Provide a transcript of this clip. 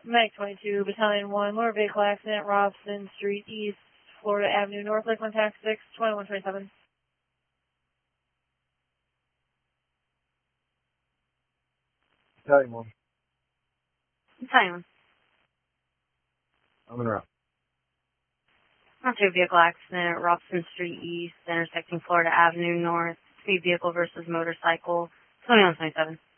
Mag 22, Battalion 1, motor vehicle accident, Robson Street East, Florida Avenue North, Lakeland Tax 6, 2127. Battalion 1. Battalion 1. I'm in route. Motor vehicle accident, Robson Street East, intersecting Florida Avenue North, speed vehicle versus motorcycle, 2127.